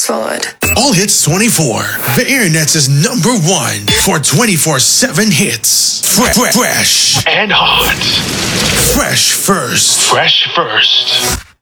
Fast forward. All Hits 24, the Internet's number one for 24/7 hits. Fresh and hot. Fresh first. Fresh first.